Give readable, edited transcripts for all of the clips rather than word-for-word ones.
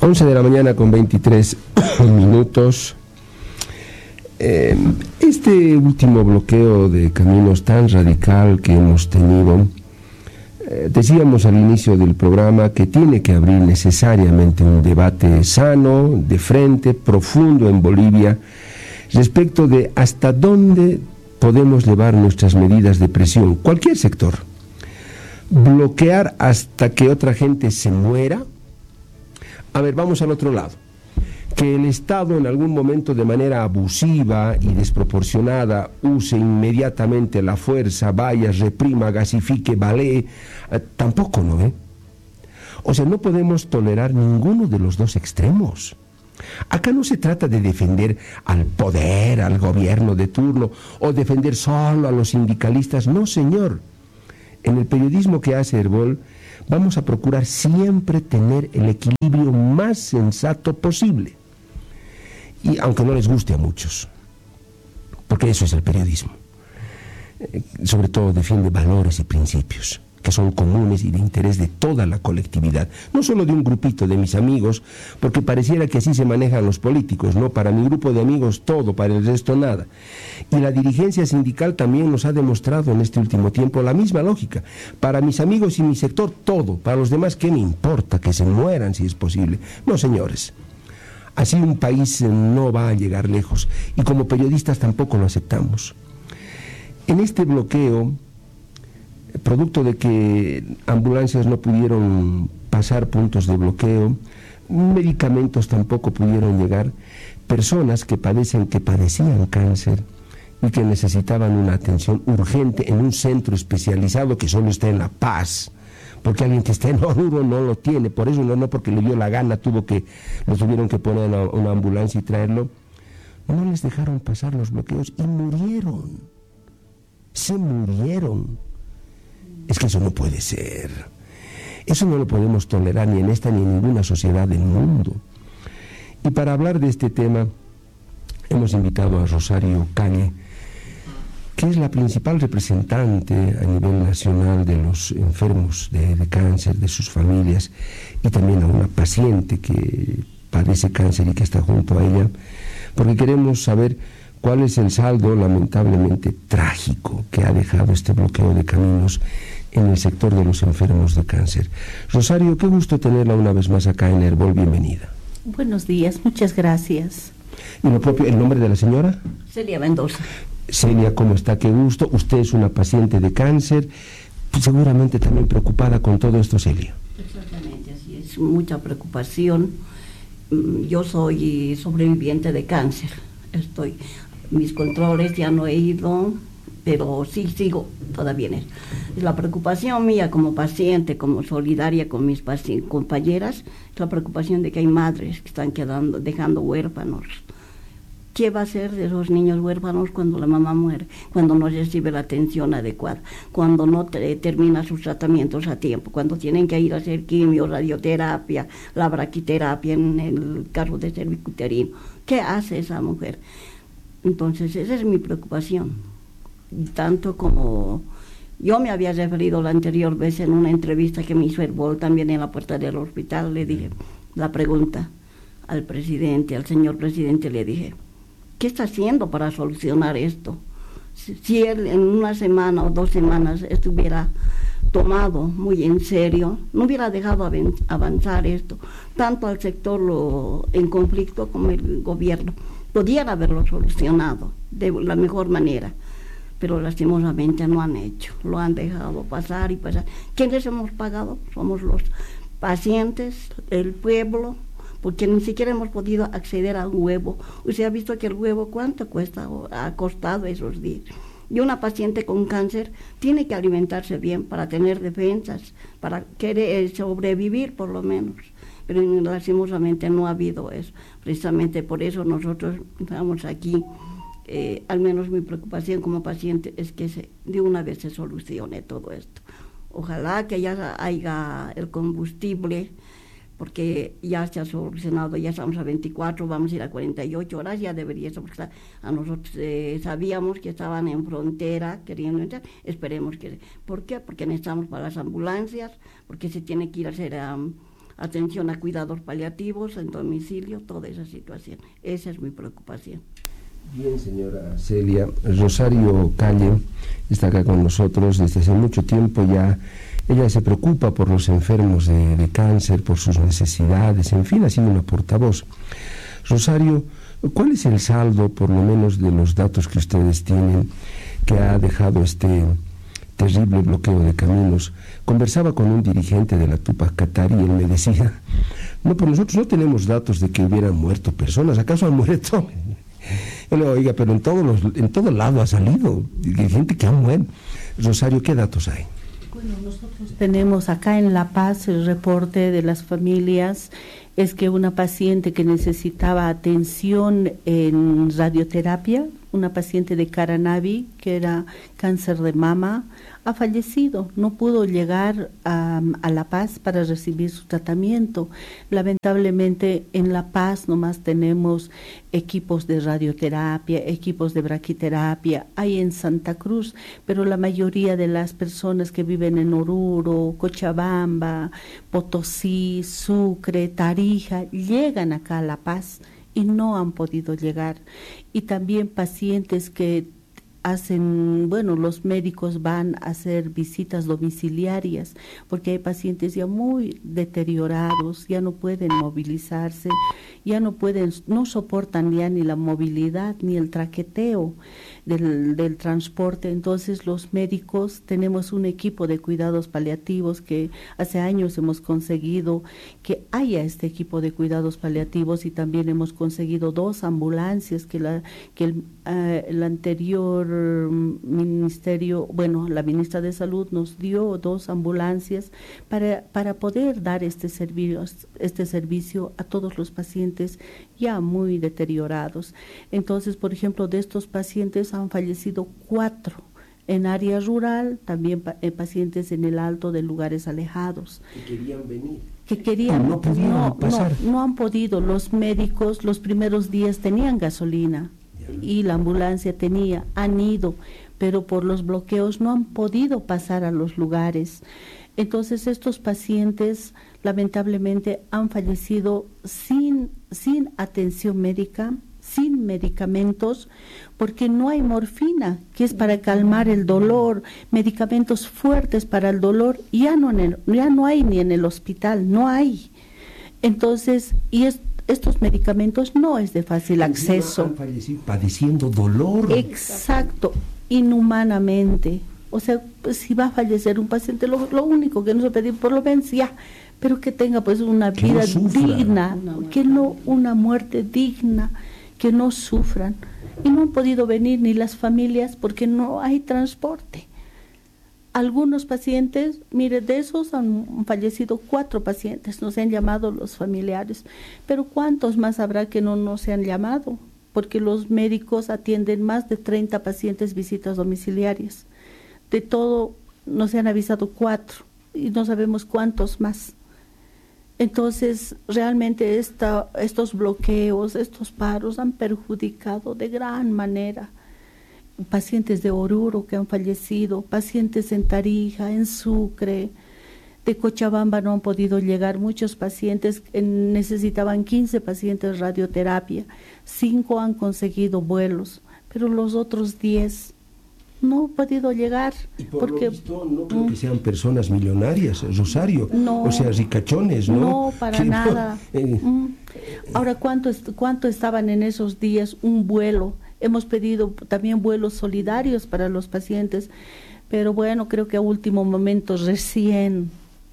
11 de la mañana con 23 minutos. Este último bloqueo de caminos tan radical que hemos tenido, decíamos al inicio del programa que tiene que abrir necesariamente un debate sano, de frente, profundo en Bolivia, respecto de hasta dónde podemos llevar nuestras medidas de presión, cualquier sector. Bloquear hasta que otra gente se muera. A ver, vamos al otro lado. Que el Estado en algún momento de manera abusiva y desproporcionada use inmediatamente la fuerza, vaya, reprima, gasifique, balee, tampoco, ¿no ve? O sea, no podemos tolerar ninguno de los dos extremos. Acá no se trata de defender al poder, al gobierno de turno, o defender solo a los sindicalistas. No, señor. En el periodismo que hace Herbol, vamos a procurar siempre tener el equilibrio más sensato posible. Y aunque no les guste a muchos, porque eso es el periodismo, sobre todo defiende valores y principios que son comunes y de interés de toda la colectividad, no solo de un grupito de mis amigos, porque pareciera que así se manejan los políticos, ¿no? Para mi grupo de amigos todo, para el resto nada. Y la dirigencia sindical también nos ha demostrado en este último tiempo la misma lógica. Para mis amigos y mi sector todo, para los demás, ¿qué me importa? Que se mueran si es posible. No, señores. Así un país no va a llegar lejos, y como periodistas tampoco lo aceptamos. En este bloqueo, producto de que ambulancias no pudieron pasar puntos de bloqueo, medicamentos tampoco pudieron llegar, personas que padecían cáncer y que necesitaban una atención urgente en un centro especializado que solo está en La Paz, porque alguien que está en Oruro no lo tiene, por eso no porque le dio la gana, lo tuvieron que poner en una ambulancia y traerlo. No les dejaron pasar los bloqueos y murieron. Se murieron. Es que eso no puede ser. Eso no lo podemos tolerar ni en esta ni en ninguna sociedad del mundo. Y para hablar de este tema, hemos invitado a Rosario Cañe, que es la principal representante a nivel nacional de los enfermos de cáncer, de sus familias, y también a una paciente que padece cáncer y que está junto a ella, porque queremos saber cuál es el saldo lamentablemente trágico que ha dejado este bloqueo de caminos en el sector de los enfermos de cáncer. Rosario, qué gusto tenerla una vez más acá en Herbol, bienvenida. Buenos días, muchas gracias. ¿Y lo propio, el nombre de la señora? Celia Mendoza. Celia, ¿cómo está? Qué gusto. Usted es una paciente de cáncer, seguramente también preocupada con todo esto, Celia. Exactamente, así es, mucha preocupación. Yo soy sobreviviente de cáncer. Mis controles ya no he ido, pero sí sigo todavía en eso. La preocupación mía como paciente, como solidaria con mis compañeras, es la preocupación de que hay madres que están dejando huérfanos. ¿Qué va a hacer de esos niños huérfanos cuando la mamá muere? Cuando no recibe la atención adecuada, cuando no termina sus tratamientos a tiempo, cuando tienen que ir a hacer quimio, radioterapia, la braquiterapia en el caso de cervicuterino. ¿Qué hace esa mujer? Entonces, esa es mi preocupación. Tanto como yo me había referido la anterior vez en una entrevista que me hizo Herbol también en la puerta del hospital, le dije la pregunta al presidente, al señor presidente, le dije, ¿qué está haciendo para solucionar esto? Si él en una semana o 2 semanas estuviera tomado muy en serio, no hubiera dejado avanzar esto, tanto al sector en conflicto como el gobierno. Podían haberlo solucionado de la mejor manera, pero lastimosamente no han hecho, lo han dejado pasar y pasar. ¿Quiénes hemos pagado? Somos los pacientes, el pueblo, porque ni siquiera hemos podido acceder a un huevo. Usted ha visto que el huevo, ¿cuánto cuesta? Ha costado esos días. Y una paciente con cáncer tiene que alimentarse bien para tener defensas, para querer sobrevivir por lo menos. Pero lastimosamente no ha habido eso. Precisamente por eso nosotros estamos aquí. Al menos mi preocupación como paciente es que de una vez se solucione todo esto. Ojalá que ya haya el combustible, porque ya se ha solucionado, ya estamos a 24, vamos a ir a 48 horas, ya debería ser, porque a nosotros sabíamos que estaban en frontera queriendo entrar, esperemos que... ¿Por qué? Porque necesitamos para las ambulancias, porque se tiene que ir a hacer atención a cuidados paliativos en domicilio, toda esa situación. Esa es mi preocupación. Bien, señora Celia. Rosario Calle está acá con nosotros desde hace mucho tiempo ya. Ella se preocupa por los enfermos de cáncer, por sus necesidades, en fin, ha sido una portavoz. Rosario, ¿cuál es el saldo, por lo menos de los datos que ustedes tienen, que ha dejado este terrible bloqueo de caminos? Conversaba con un dirigente de la Tupac Katari y él me decía, no, pues nosotros no tenemos datos de que hubieran muerto personas, ¿acaso han muerto? Yo le digo, oiga, pero en todo lado ha salido gente que ha muerto. Rosario, ¿qué datos hay? Bueno, nosotros tenemos acá en La Paz el reporte de las familias, es que una paciente que necesitaba atención en radioterapia, una paciente de Caranavi, que era cáncer de mama, ha fallecido, no pudo llegar a La Paz para recibir su tratamiento. Lamentablemente en La Paz nomás tenemos equipos de radioterapia, equipos de braquiterapia, hay en Santa Cruz, pero la mayoría de las personas que viven en Oruro, Cochabamba, Potosí, Sucre, Tarija, llegan acá a La Paz y no han podido llegar. Y también pacientes que hacen, bueno, los médicos van a hacer visitas domiciliarias, porque hay pacientes ya muy deteriorados, ya no pueden movilizarse, ya no soportan ya ni la movilidad ni el traqueteo del transporte. Entonces los médicos tenemos un equipo de cuidados paliativos que hace años hemos conseguido que haya este equipo de cuidados paliativos, y también hemos conseguido 2 ambulancias que el anterior ministerio, bueno, la ministra de Salud nos dio 2 ambulancias para poder dar este servicio a todos los pacientes ya muy deteriorados. Entonces, por ejemplo, de estos pacientes han fallecido 4 en área rural, también pacientes en el Alto de lugares alejados. Que querían venir. No pudieron pasar. No han podido. Los médicos los primeros días tenían gasolina y la ambulancia han ido, pero por los bloqueos no han podido pasar a los lugares. Entonces estos pacientes lamentablemente han fallecido sin atención médica, sin medicamentos, porque no hay morfina, que es para calmar el dolor, medicamentos fuertes para el dolor, ya no hay ni en el hospital, no hay. Entonces, estos medicamentos no es de fácil acceso. Han fallecido padeciendo dolor. Exacto, inhumanamente. O sea, pues, si va a fallecer un paciente, lo único que nos pedimos, por lo menos ya, pero que tenga pues una vida digna, una muerte digna, que no sufran. Y no han podido venir ni las familias porque no hay transporte. Algunos pacientes, mire, de esos han fallecido 4 pacientes, nos han llamado los familiares, pero ¿cuántos más habrá que no se han llamado? Porque los médicos atienden más de 30 pacientes visitas domiciliarias. De todo nos han avisado 4 y no sabemos cuántos más. Entonces, realmente estos bloqueos, estos paros han perjudicado de gran manera. Pacientes de Oruro que han fallecido, pacientes en Tarija, en Sucre, de Cochabamba no han podido llegar, muchos pacientes necesitaban 15 pacientes radioterapia, 5 han conseguido vuelos, pero los otros 10 no han podido llegar. Y por lo visto no creo que sean personas millonarias, Rosario, o sea, ricachones, ¿no? No, para nada. Ahora, ¿cuánto estaban en esos días un vuelo? Hemos pedido también vuelos solidarios para los pacientes, pero bueno, creo que a último momento recién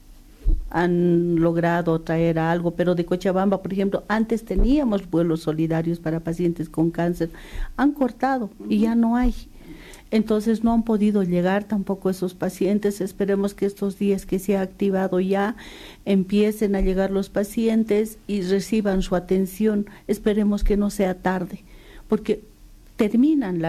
han logrado traer algo, pero de Cochabamba, por ejemplo, antes teníamos vuelos solidarios para pacientes con cáncer, han cortado y ya no hay. Entonces no han podido llegar tampoco esos pacientes. Esperemos que estos días que se ha activado ya empiecen a llegar los pacientes y reciban su atención. Esperemos que no sea tarde, porque terminan,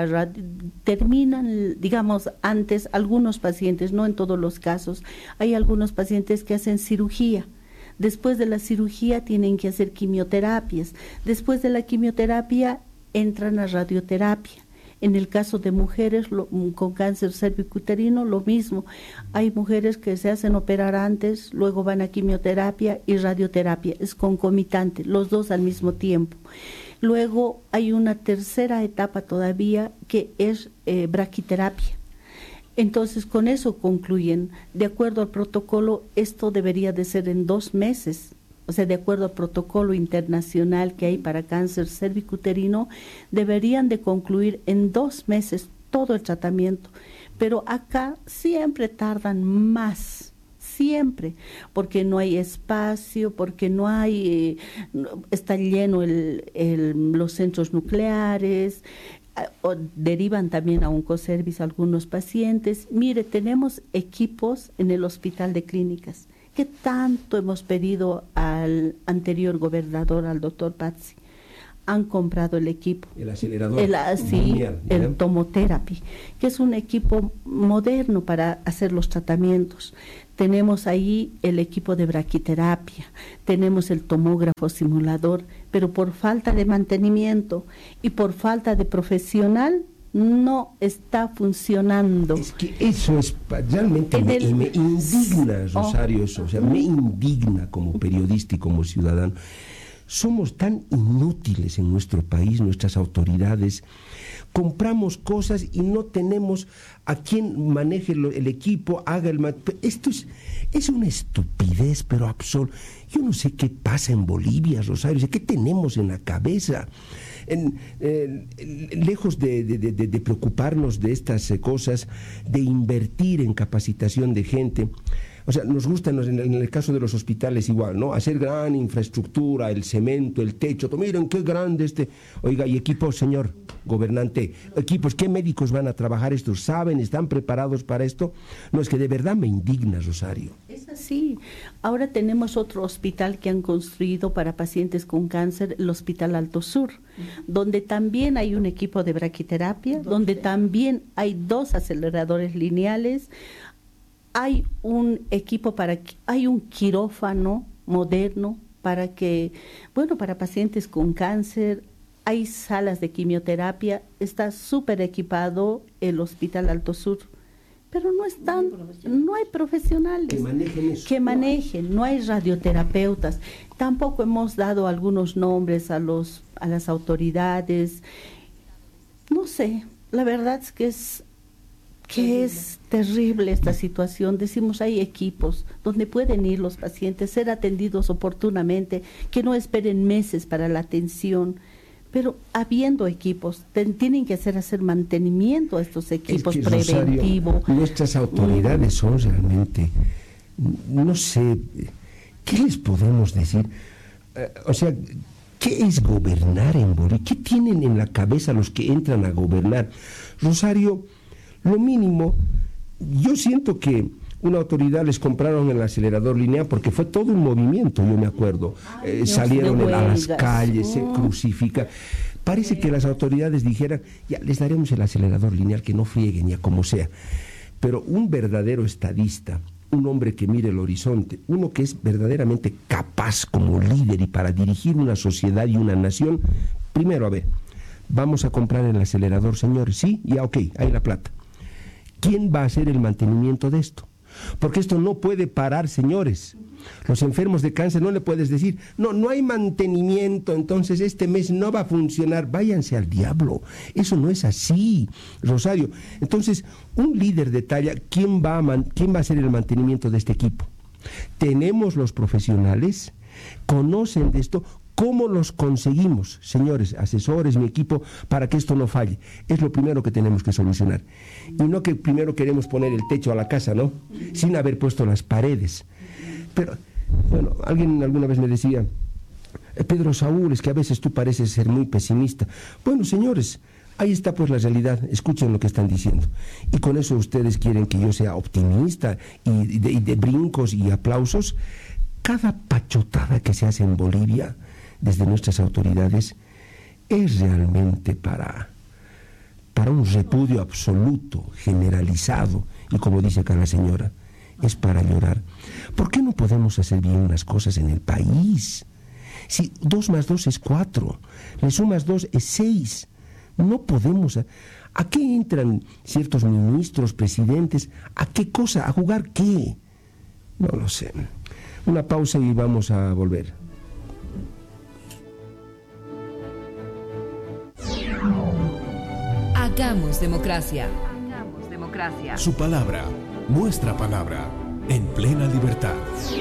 digamos, antes algunos pacientes, no en todos los casos. Hay algunos pacientes que hacen cirugía. Después de la cirugía tienen que hacer quimioterapias. Después de la quimioterapia entran a radioterapia. En el caso de mujeres con cáncer cervicuterino, lo mismo. Hay mujeres que se hacen operar antes, luego van a quimioterapia y radioterapia. Es concomitante, los dos al mismo tiempo. Luego hay una tercera etapa todavía que es braquiterapia. Entonces, con eso concluyen. De acuerdo al protocolo, esto debería de ser en 2 meses. O sea, de acuerdo al protocolo internacional que hay para cáncer cervicuterino, deberían de concluir en 2 meses todo el tratamiento. Pero acá siempre tardan más, siempre, porque no hay espacio, porque no hay, está lleno los centros nucleares, o derivan también a Oncoservice algunos pacientes. Mire, tenemos equipos en el Hospital de Clínicas. ¿Qué tanto hemos pedido al anterior gobernador, al doctor Pazzi? Han comprado el equipo. El acelerador. El Tomotherapy, que es un equipo moderno para hacer los tratamientos. Tenemos ahí el equipo de braquiterapia, tenemos el tomógrafo simulador, pero por falta de mantenimiento y por falta de profesional, no está funcionando. Es que eso es realmente me indigna, Rosario, eso, o sea, me indigna como periodista y como ciudadano. Somos tan inútiles en nuestro país, nuestras autoridades. Compramos cosas y no tenemos a quien maneje el equipo, haga el... Esto es una estupidez, pero absoluta. Yo no sé qué pasa en Bolivia, Rosario, ¿qué tenemos en la cabeza? Lejos de preocuparnos de estas cosas, de invertir en capacitación de gente. O sea, nos gusta en el caso de los hospitales igual, ¿no? Hacer gran infraestructura, el cemento, el techo. Miren qué grande Oiga, y equipos, señor gobernante, equipos, ¿qué médicos van a trabajar estos? ¿Saben? ¿Están preparados para esto? No, es que de verdad me indigna, Rosario. Es así. Ahora tenemos otro hospital que han construido para pacientes con cáncer, el Hospital Alto Sur, donde también hay un equipo de braquiterapia, donde también hay 2 aceleradores lineales. Hay un equipo hay un quirófano moderno para pacientes con cáncer. Hay salas de quimioterapia, está súper equipado el Hospital Alto Sur, pero no hay profesionales que manejen eso. No hay radioterapeutas. Tampoco hemos dado algunos nombres a las autoridades. No sé, la verdad es que es terrible esta situación. Decimos, hay equipos donde pueden ir los pacientes, ser atendidos oportunamente, que no esperen meses para la atención. Pero habiendo equipos, tienen que hacer mantenimiento a estos equipos preventivo. Rosario, nuestras autoridades son realmente, no sé, ¿qué les podemos decir? O sea, ¿qué es gobernar en Bolivia? ¿Qué tienen en la cabeza los que entran a gobernar? Rosario, lo mínimo, yo siento que una autoridad les compraron el acelerador lineal porque fue todo un movimiento, yo me acuerdo. Salieron a las calles, se crucifican. Parece que las autoridades dijeran, ya les daremos el acelerador lineal, que no frieguen, ya como sea. Pero un verdadero estadista, un hombre que mire el horizonte, uno que es verdaderamente capaz como líder y para dirigir una sociedad y una nación, primero, a ver, vamos a comprar el acelerador, señores, sí, ya ok, hay la plata. ¿Quién va a hacer el mantenimiento de esto? Porque esto no puede parar, señores. Los enfermos de cáncer no le puedes decir, no hay mantenimiento, entonces este mes no va a funcionar. Váyanse al diablo. Eso no es así, Rosario. Entonces, un líder de talla, ¿quién va a hacer el mantenimiento de este equipo? Tenemos los profesionales, conocen de esto. ¿Cómo los conseguimos, señores, asesores, mi equipo, para que esto no falle? Es lo primero que tenemos que solucionar. Y no que primero queremos poner el techo a la casa, ¿no? Sin haber puesto las paredes. Pero, bueno, alguien alguna vez me decía, Pedro Saúl, es que a veces tú pareces ser muy pesimista. Bueno, señores, ahí está pues la realidad, escuchen lo que están diciendo. Y con eso ustedes quieren que yo sea optimista y de brincos y aplausos. Cada pachotada que se hace en Bolivia desde nuestras autoridades es realmente para un repudio absoluto, generalizado, y como dice acá la señora, es para llorar. ¿Por qué no podemos hacer bien unas cosas en el país? Si 2 más 2 es 4, le sumas 2 es 6, no podemos... ¿A qué entran ciertos ministros, presidentes? ¿A qué cosa? ¿A jugar qué? No lo sé. Una pausa y vamos a volver. Hagamos democracia. Hagamos democracia. Su palabra, nuestra palabra, en plena libertad.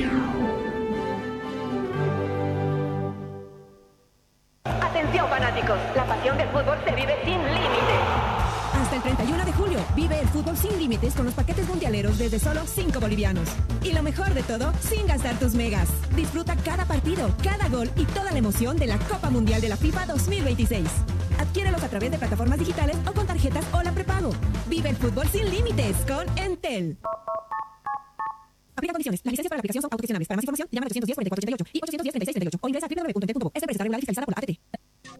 Atención fanáticos, la pasión del fútbol se vive sin límites. Hasta el 31 de julio, vive el fútbol sin límites con los paquetes mundialeros desde solo 5 bolivianos. Y lo mejor de todo, sin gastar tus megas. Disfruta cada partido, cada gol y toda la emoción de la Copa Mundial de la FIFA 2026. Adquiérelos a través de plataformas digitales o con tarjetas Hola Prepago. Vive el fútbol sin límites con Entel. Aplica condiciones. Las licencias para la aplicación son autogestionables. Para más información, llama al 810-4488 y 810-3638 o ingresa a www.entel.com. Es empresa regular fiscalizada por la ATT.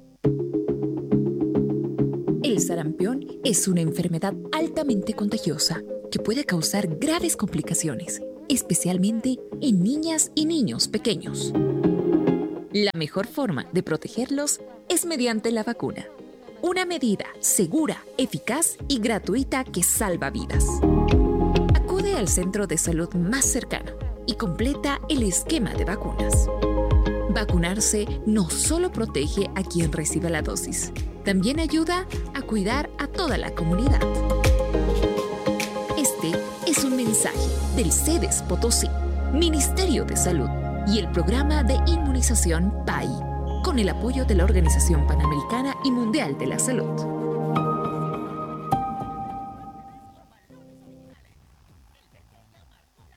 El sarampión es una enfermedad altamente contagiosa que puede causar graves complicaciones, especialmente en niñas y niños pequeños. La mejor forma de protegerlos es mediante la vacuna, una medida segura, eficaz y gratuita que salva vidas. Acude al centro de salud más cercano y completa el esquema de vacunas. Vacunarse no solo protege a quien reciba la dosis, también ayuda a cuidar a toda la comunidad. Este es un mensaje del CEDES Potosí, Ministerio de Salud y el Programa de Inmunización PAI, con el apoyo de la Organización Panamericana y Mundial de la Salud.